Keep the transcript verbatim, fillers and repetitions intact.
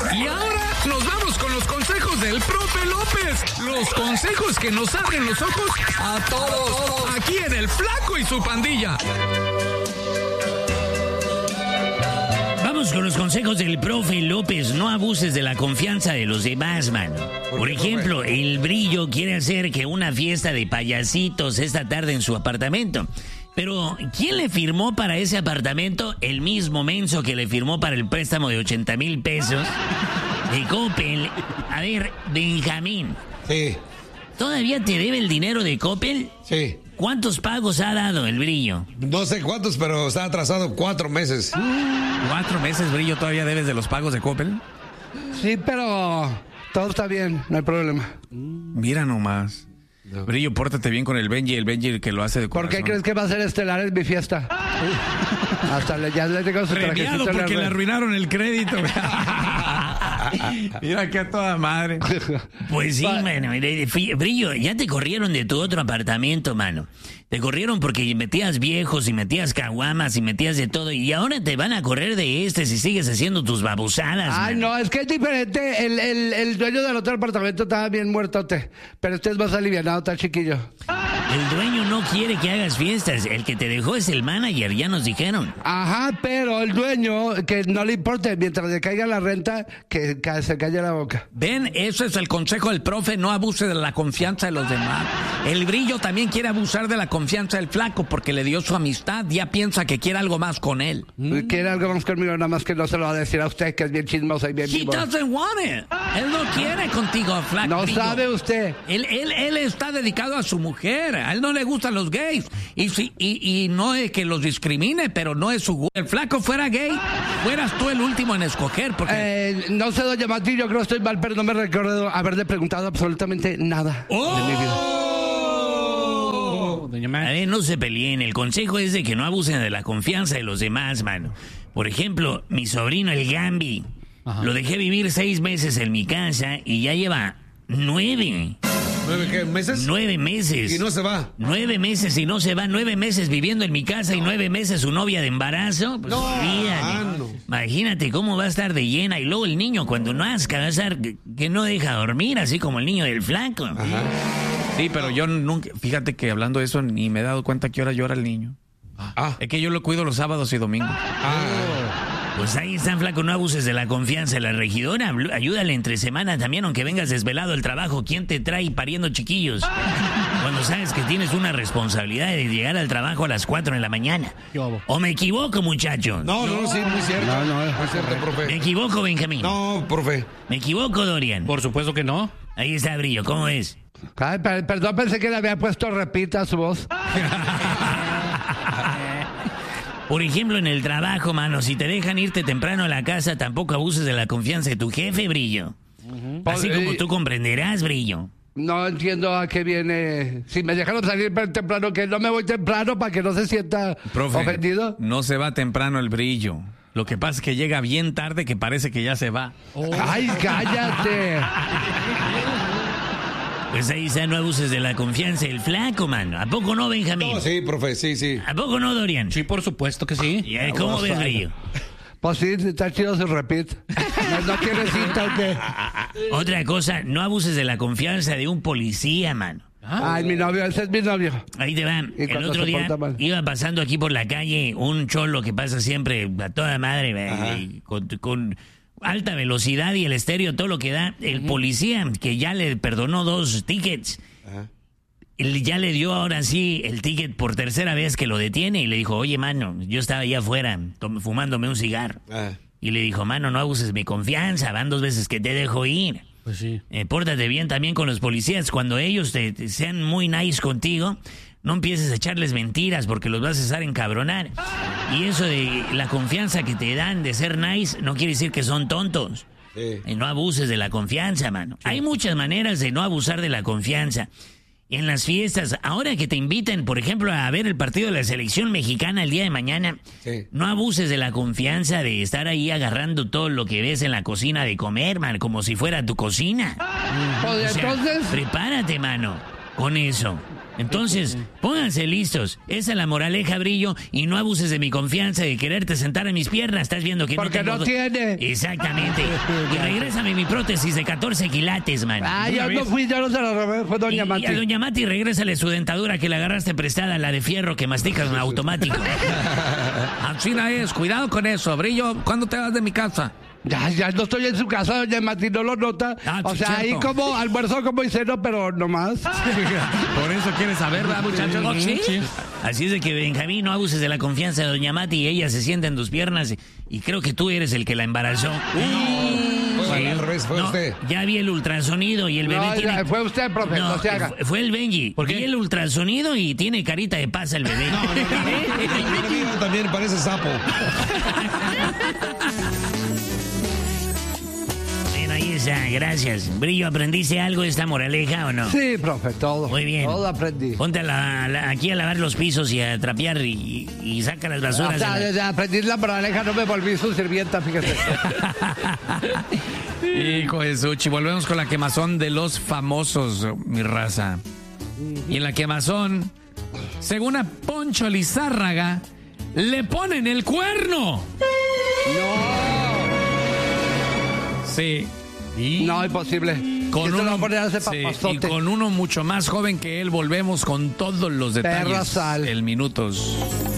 Y ahora nos vamos con los consejos del profe López. Los consejos que nos abren los ojos a todos. Aquí en El Flaco y su pandilla. Vamos con los consejos del profe López. No abuses de la confianza de los demás, mano. Por ejemplo, el Brillo quiere hacer que una fiesta de payasitos esta tarde en su apartamento. Pero, ¿quién le firmó para ese apartamento? El mismo menso que le firmó para el préstamo de ochenta mil pesos de Coppel. A ver, Benjamín. Sí. ¿Todavía te debe el dinero de Coppel? Sí. ¿Cuántos pagos ha dado el Brillo? No sé cuántos, pero está atrasado cuatro meses. ¿Cuatro meses, Brillo, todavía debes de los pagos de Coppel? Sí, pero todo está bien, no hay problema. Mira nomás. No. Brillo, pórtate bien con el Benji, el Benji que lo hace de corazón. ¿Por qué crees que va a ser estelar en mi fiesta? Hasta le, ya le tengo su Premiado porque le arruinaron el crédito. Mira que a toda madre. Pues sí, mano. Brillo, ya te corrieron de tu otro apartamento, mano. Te corrieron porque metías viejos y metías caguamas y metías de todo. Y ahora te van a correr de este si sigues haciendo tus babosadas. Ay, mano. no, es que es diferente. El, el, el dueño del otro apartamento estaba bien muertote. Pero este es más alivianado, está chiquillo. El dueño no quiere que hagas fiestas. El que te dejó es el manager, ya nos dijeron. Ajá, pero el dueño, que no le importe, mientras le caiga la renta, que, que se calle la boca. Ven, eso es el consejo del profe, no abuse de la confianza de los demás. El Brillo también quiere abusar de la confianza del Flaco porque le dio su amistad, ya piensa que quiere algo más con él. Quiere algo más conmigo, nada más que no se lo va a decir a usted, que es bien chismosa y bien He vivo. doesn't want it. Él no quiere contigo, Flaco. No sabe usted. Él, él, él está dedicado a su mujer, a él no le gustan los gays. Y, si, y, y no es que los discrimine, pero no es su gusto. El Flaco fuera gay, fueras tú el último en escoger. Porque... Eh, no sé, doña Mati, yo creo que estoy mal, pero no me recuerdo haberle preguntado absolutamente nada ¡Oh! de mi vida. A ver, no se peleen. El consejo es de que no abusen de la confianza de los demás, mano. Por ejemplo, mi sobrino, el Gambi, Ajá. lo dejé vivir seis meses en mi casa y ya lleva nueve. ¿Nueve qué, meses? Nueve meses. Y no se va. Nueve meses y no se va. Nueve meses viviendo en mi casa y nueve meses su novia de embarazo. Pues, no, ah, no. Imagínate cómo va a estar de llena. Y luego el niño, cuando nazca, va a estar que, que no deja dormir, así como el niño del Flaco. Ajá. Sí, pero yo nunca, fíjate que hablando de eso, ni me he dado cuenta que hora llora el niño. Ah. Es que yo lo cuido los sábados y domingos. Ah. Pues ahí está, Flaco, no abuses de la confianza de la regidora. Ayúdale entre semana también, aunque vengas desvelado al trabajo. ¿Quién te trae pariendo chiquillos? Cuando sabes que tienes una responsabilidad de llegar al trabajo a las cuatro de la mañana. ¿O me equivoco, muchachos? No, no, no, sí, muy cierto. No, no, muy cierto, profe. ¿Me equivoco, Benjamín? No, profe. ¿Me equivoco, Dorian? Por supuesto que no. Ahí está, Brillo, ¿cómo es? Ay, per perdón, pensé que le había puesto repita su voz. Por ejemplo, en el trabajo, mano, si te dejan irte temprano a la casa, tampoco abuses de la confianza de tu jefe, Brillo. Uh-huh. Así pues, como eh, tú comprenderás, Brillo. No entiendo a qué viene. Si me dejaron salir temprano, que no me voy temprano para que no se sienta Profe, ofendido. No se va temprano el Brillo. Lo que pasa es que llega bien tarde que parece que ya se va. Oh. ¡Ay, cállate! Pues ahí está, no abuses de la confianza del Flaco, mano. ¿A poco no, Benjamín? No, sí, profe, sí, sí. ¿A poco no, Dorian? Sí, por supuesto que sí. ¿Y ahí, cómo ves, Brillo? Pues sí, está chido su repeat. ¿No, no quieres cinta o qué? Otra cosa, no abuses de la confianza de un policía, mano. Ah. Ay, mi novio, ese es mi novio. Ahí te va. El otro día iba pasando aquí por la calle un cholo que pasa siempre a toda madre, eh, con, con alta velocidad y el estéreo, todo lo que da. El uh-huh. policía, que ya le perdonó dos tickets, uh-huh. él ya le dio ahora sí el ticket por tercera vez que lo detiene y le dijo, oye, mano, yo estaba allá afuera fumándome un cigarro. Uh-huh. Y le dijo, mano, no abuses de mi confianza, van dos veces que te dejo ir. Pues sí. Eh, pórtate bien también con los policías. Cuando ellos te, te sean muy nice contigo, no empieces a echarles mentiras porque los vas a hacer encabronar. Y eso de la confianza que te dan de ser nice no quiere decir que son tontos. Sí. Eh, no abuses de la confianza, mano. Sí. Hay muchas maneras de no abusar de la confianza. En las fiestas, ahora que te inviten, por ejemplo, a ver el partido de la selección mexicana el día de mañana, sí. no abuses de la confianza de estar ahí agarrando todo lo que ves en la cocina de comer, man, como si fuera tu cocina. Pues, o sea, entonces... prepárate, mano, con eso. Entonces, pónganse listos. Esa es la moraleja, Brillo, y no abuses de mi confianza de quererte sentar en mis piernas. Estás viendo que Porque no tengo... no tiene. Exactamente. Y regrésame mi prótesis de catorce quilates, man. Ah, De yo una no vez. fui, yo no se la robé, fue Y, doña y Mati. a doña Mati regrésale su dentadura que le agarraste prestada, la de fierro que masticas en automático. Así la es, cuidado con eso. Brillo, ¿cuándo te vas de mi casa? Ya, ya no estoy en su casa, doña Mati, no lo nota. Ah, o sí, sea, ahí cierto. como almuerzo como ceno, pero no más. Por eso quieres saber, ¿verdad, muchachos? Oh, ¿sí? Así es de que, Benjamín, no abuses de la confianza de doña Mati y ella se sienta en tus piernas y, y creo que tú eres el que la embarazó. Fue al revés, fue No, usted. ya vi el ultrasonido y el bebé No, tiene... ya, fue usted, profe, no, se haga. fue- fue el Benji. ¿Por qué? Vi el ultrasonido y tiene carita de pasa el bebé. El mío también parece sapo. Bueno, ahí está, gracias. Brillo, ¿aprendiste algo de esta moraleja o no? Sí, profe, todo. Muy bien. Todo aprendí. Ponte a la- la- aquí a lavar los pisos y a trapear y, y saca las O basuras. sea, de la- desde aprendí la moraleja, no me volví su sirvienta, fíjese. Hijo de Suchi, volvemos con la quemazón de los famosos, mi raza. Y en la quemazón, según a Poncho Lizárraga, le ponen el cuerno. Sí. Y No, imposible. con Esto lo va uno, a poner a ese sí, y papazote. con uno mucho más joven que él, volvemos con todos los detalles. Perra sal. El minutos.